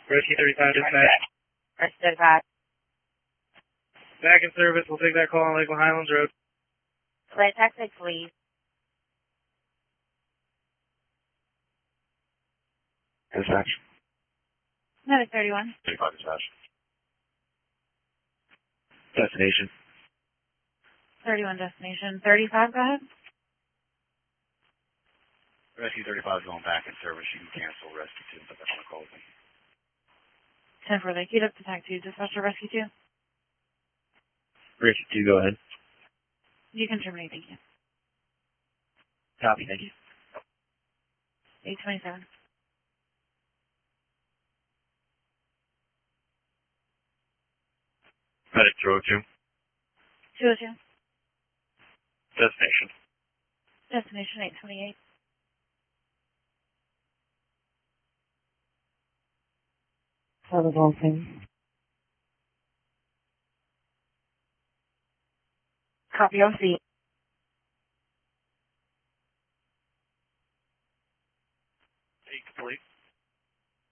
Rescue 35 dispatch. Rescue 35. Back in service. We'll take that call on Lakeland Highlands Road. Play taxi, please. Dispatch. Medic 31. 35 dispatch. Destination. 31 destination. 35, go ahead. Rescue 35 is going back in service. You can cancel Rescue 2 and put that on the call. 10 for Lake. Queued up to TAC 2. Dispatcher Rescue 2. Rescue 2, go ahead. You can terminate, thank you. Copy, thank you. 827. Medic 202. 202. Destination. Destination 828. For the Dolphin. Copy OC. 8, complete.